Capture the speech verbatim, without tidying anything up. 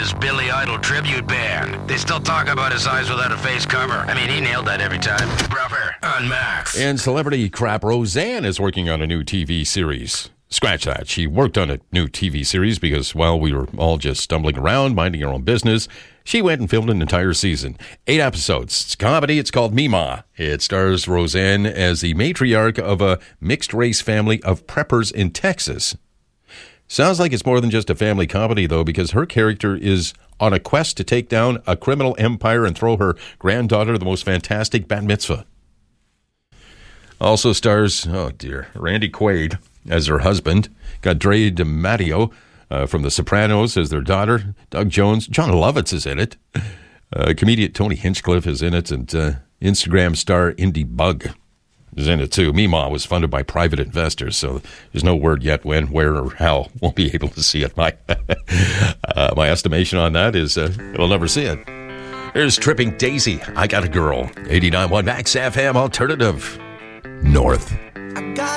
Canada's Billy Idol tribute band. They still talk about his eyes without a face cover. I mean, he nailed that every time. Brother, on Max. And celebrity crap Roseanne is working on a new T V series. Scratch that. She worked on a new T V series because while we were all just stumbling around, minding our own business, she went and filmed an entire season. Eight episodes. It's comedy. It's called Mima. It stars Roseanne as the matriarch of a mixed-race family of preppers in Texas. Sounds like it's more than just a family comedy, though, because her character is on a quest to take down a criminal empire and throw her granddaughter the most fantastic bat mitzvah. Also stars, oh dear, Randy Quaid as her husband. Got Dre DiMatteo uh, from The Sopranos as their daughter. Doug Jones. John Lovitz is in it. Uh, comedian Tony Hinchcliffe is in it. And uh, Instagram star Indy Bug is in it too. Mima was funded by private investors, so there's no word yet when, where, or how we'll be able to see it. My uh, my estimation on that is uh, we'll never see it. Here's Tripping Daisy. I Got a Girl. eighty-nine point one Max F M Alternative North. I got